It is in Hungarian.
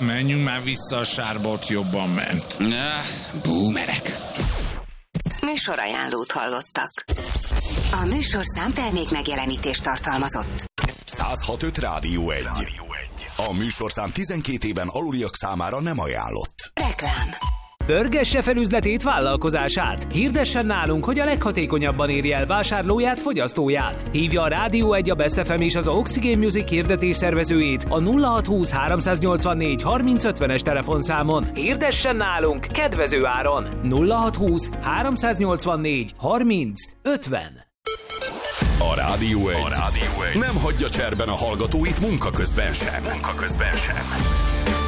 Menjünk már vissza a sárba, ott jobban ment. Boomerek. Műsorajánlót hallottak. A műsorszám termék megjelenítést tartalmazott. 106.5 Rádió 1. A műsorszám 12 éven aluliak számára nem ajánlott. Reklám. Pörgesse fel üzletét, vállalkozását. Hirdessen nálunk, hogy a leghatékonyabban érje el vásárlóját, fogyasztóját. Hívja a Rádió 1, a Best FM és az Oxygen Music hirdetés szervezőjét a 0620 384 3050-es telefonszámon. Hirdessen nálunk kedvező áron. 0620 384 3050. A Rádió 1 nem hagyja cserben a hallgatóit munka közben sem.